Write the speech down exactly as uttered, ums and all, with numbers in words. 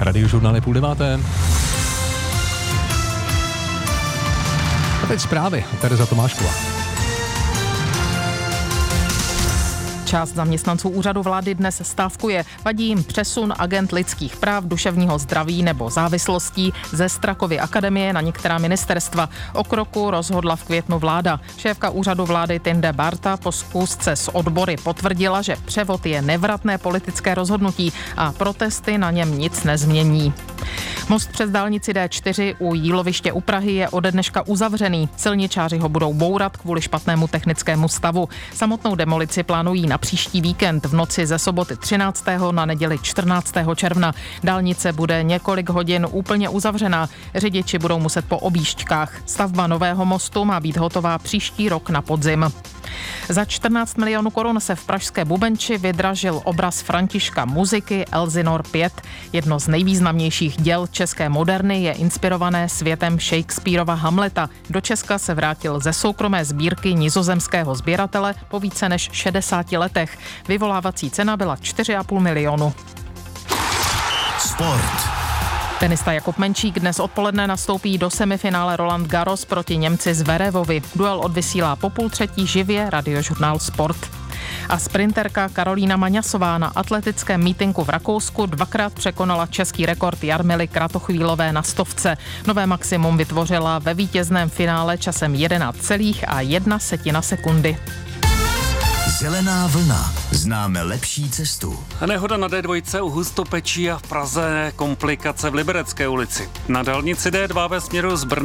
Radiožurnál je půl deváté. A teď zprávy. Tereza Tomášková. Část zaměstnanců úřadu vlády dnes stávkuje. Vadí jim přesun agent lidských práv, duševního zdraví nebo závislostí ze Strakovy akademie na některá ministerstva. O kroku rozhodla v květnu vláda. Šéfka úřadu vlády Tinde Barta po schůzce s odbory potvrdila, že převod je nevratné politické rozhodnutí a protesty na něm nic nezmění. Most přes dálnici D čtyři u Jíloviště u Prahy je ode dneška uzavřený. Silničáři ho budou bourat kvůli špatnému technickému stavu. Samotnou demolici plánují na příští víkend v noci ze soboty třináctého na neděli čtrnáctého června. Dálnice bude několik hodin úplně uzavřená. Řidiči budou muset po objížďkách. Stavba nového mostu má být hotová příští rok na podzim. Za čtrnáct milionů korun se v pražské Bubenči vydražil obraz Františka Muziky Elsinor pět. Jedno z nejvýznamnějších děl české moderny je inspirované světem Shakespearova Hamleta. Do Česka se vrátil ze soukromé sbírky nizozemského sběratele po více než šedesáti letech. Vyvolávací cena byla čtyři a půl milionu. Sport. Tenista Jakub Menčík dnes odpoledne nastoupí do semifinále Roland Garros proti Němci Zverevovi. Duel odvysílá po půl třetí živě Radiožurnál Sport. A sprinterka Karolína Maňasová na atletickém mítinku v Rakousku dvakrát překonala český rekord Jarmily Kratochvílové na stovce. Nové maximum vytvořila ve vítězném finále časem jedenáct celá jedna setina sekundy. Zelená vlna. Známe lepší cestu. Nehoda na D dva u Hustopečí a v Praze, komplikace v Liberecké ulici. Na dálnici D dva ve směru z Brna